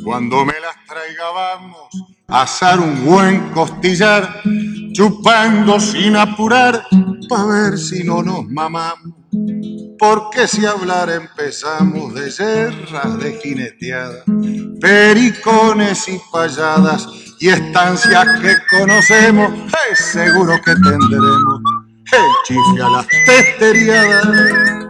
Cuando me las traiga vamos a asar un buen costillar, chupando sin apurar, pa' ver si no nos mamamos. Porque si hablar empezamos de yerras, de jineteadas, pericones y payadas y estancias que conocemos, es seguro que tendremos el chifle a las testeriadas.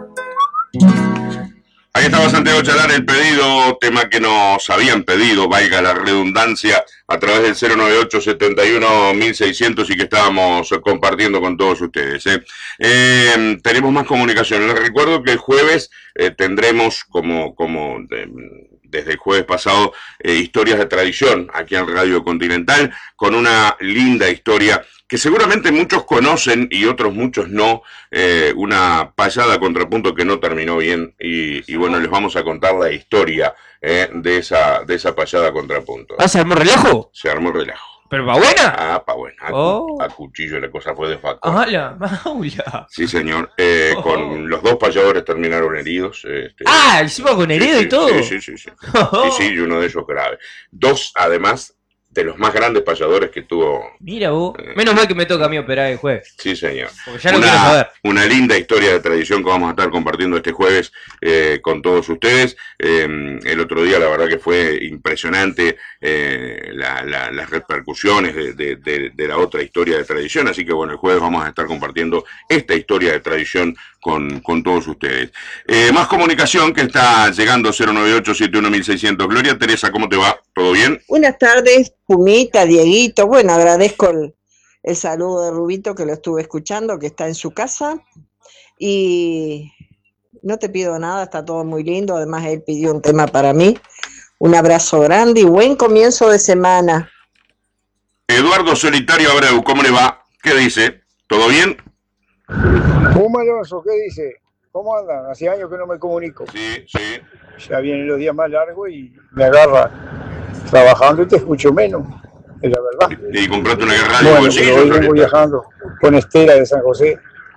Ahí estaba Santiago Chalar, el pedido, tema que nos habían pedido, valga la redundancia, a través del 098-71-1600 y que estábamos compartiendo con todos ustedes. Tenemos más comunicación. Les recuerdo que el jueves tendremos, desde el jueves pasado, historias de tradición aquí en Radio Continental, con una linda historia que seguramente muchos conocen y otros muchos no, una payada contrapunto que no terminó bien y bueno, les vamos a contar la historia de esa payada contrapunto. ¿Ah, se armó relajo? Se armó relajo. ¿Pero pa' buena? Ah, pa' buena. A cuchillo la cosa fue de facto. Ah, la maula. Sí, señor. Con los dos payadores terminaron heridos. Encima con herido y todo. Sí. Sí, y uno de ellos grave. Dos, además, de los más grandes payadores que tuvo. Mira vos. Menos mal que me toca a mí operar el jueves. Sí, señor. Porque ya lo quiero saber. Una linda historia de tradición que vamos a estar compartiendo este jueves con todos ustedes. El otro día la verdad que fue impresionante las repercusiones de la otra historia de tradición. Así que bueno, el jueves vamos a estar compartiendo esta historia de tradición con todos ustedes. Más comunicación que está llegando 098-71-1600. Gloria Teresa, ¿cómo te va? ¿Todo bien? Buenas tardes, Pumita, Dieguito. Bueno, agradezco el saludo de Rubito, que lo estuve escuchando, que está en su casa. Y no te pido nada, está todo muy lindo. Además, él pidió un tema para mí. Un abrazo grande y buen comienzo de semana. Eduardo Solitario Abreu, ¿cómo le va? ¿Qué dice? ¿Todo bien? Alonso, ¿qué dice? ¿Cómo andan? Hace años que no me comunico. Sí. Ya vienen los días más largos y me agarra trabajando y te escucho menos, es la verdad. Y compraste una radio de bolsillo. Hoy vengo viajando con Estela de San José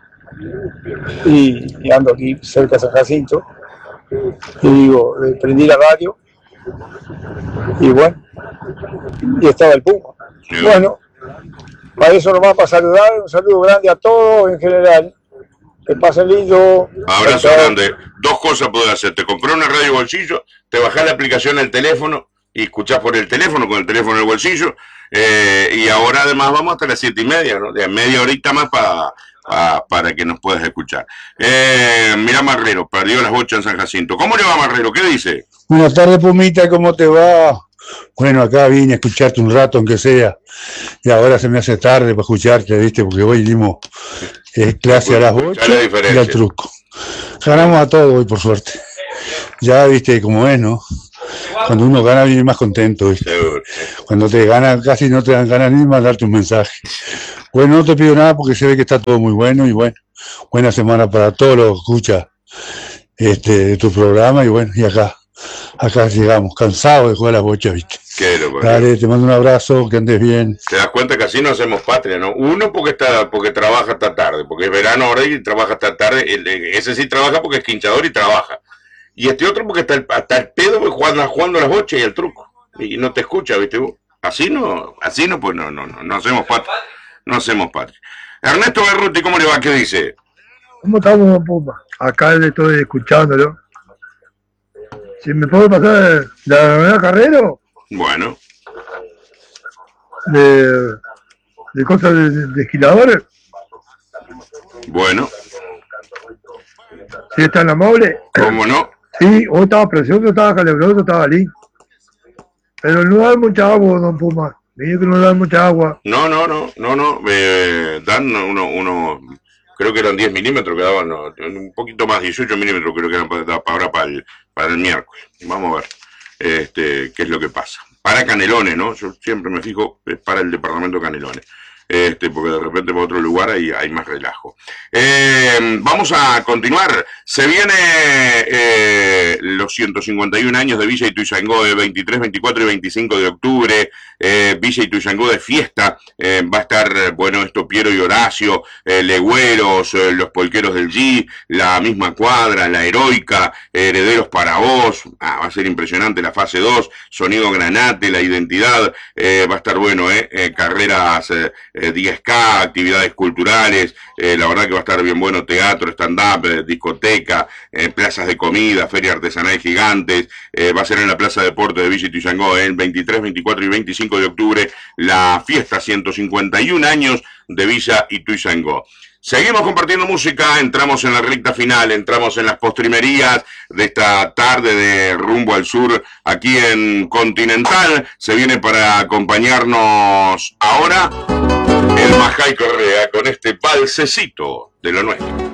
y ando aquí cerca de San Jacinto. Y digo, prendí la radio y bueno, y estaba el Puma. Sí. Bueno, para eso nomás, para saludar, un saludo grande a todos en general. Que pasen lindo. Abrazo grande. Dos cosas podés hacer. Te compré una radio bolsillo, te bajás la aplicación al teléfono y escuchás por el teléfono, con el teléfono en el bolsillo. Y ahora además vamos hasta las 7:30, ¿no? De media horita más para que nos puedas escuchar. Mirá Marrero, perdió las bochas en San Jacinto. ¿Cómo le va, Marrero? ¿Qué dice? Buenas tardes, Pumita, ¿cómo te va? Bueno, acá vine a escucharte un rato, aunque sea, y ahora se me hace tarde para escucharte, ¿viste? Porque hoy dimos clase a las 8 y al truco. Ganamos a todo hoy, por suerte. Ya, ¿viste? Como es, ¿no? Cuando uno gana, viene más contento, ¿viste? Cuando te ganan, casi no te dan ganas ni de mandarte un mensaje. Bueno, no te pido nada porque se ve que está todo muy bueno y bueno, buena semana para todos los que escuchan de tu programa y bueno, y acá llegamos, cansados de jugar las bochas, ¿viste? Qué loco. Dale, te mando un abrazo, que andes bien. Te das cuenta que así no hacemos patria, ¿no? Uno porque trabaja hasta tarde, porque es verano ahora y trabaja hasta tarde. Ese sí trabaja porque es quinchador y trabaja. Y este otro porque hasta el pedo jugando las bochas y el truco. Y no te escucha, ¿viste vos? Así no, pues no hacemos patria. No hacemos patria. Ernesto Berruti, ¿cómo le va? ¿Qué dice? ¿Cómo estamos, Puma? Acá le estoy escuchándolo. Si me puedo pasar la novedad Carrero. Bueno. De cosas de esquiladores. Bueno. ¿Sí está en la mole? ¿Cómo no? Sí, hoy estaba precioso, estaba calabroso, estaba lindo. Pero no dan mucha agua, don Puma. Mire que no dan mucha agua. No. Dan uno, creo que eran 10 milímetros que daban, no, un poquito más, 18 milímetros creo que eran ahora para el miércoles. Vamos a ver qué es lo que pasa. Para Canelones, ¿no? Yo siempre me fijo, para el departamento Canelones. porque de repente por otro lugar hay más relajo. Vamos a continuar. Se viene los 151 años de Villa Ituzaingó, de 23, 24 y 25 de octubre. Villa Ituzaingó de fiesta. Va a estar, bueno, esto Piero y Horacio, Legüeros, los Polqueros del G, la misma cuadra, la Heroica, Herederos para Vos. Va a ser impresionante la fase 2, Sonido Granate, La Identidad. Va a estar bueno, carreras 10K, actividades culturales. La verdad que va a estar bien bueno, teatro, stand-up, discoteca, plazas de comida, feria artesanal gigantes. Va a ser en la Plaza de Deportes de Villa Ituzaingó, el 23, 24 y 25 de octubre, la fiesta 151 años de Villa Ituzaingó. Seguimos compartiendo música, entramos en la recta final, entramos en las postrimerías de esta tarde de Rumbo al Sur aquí en Continental. Se viene para acompañarnos ahora el Majay Correa con este balsecito de lo nuestro.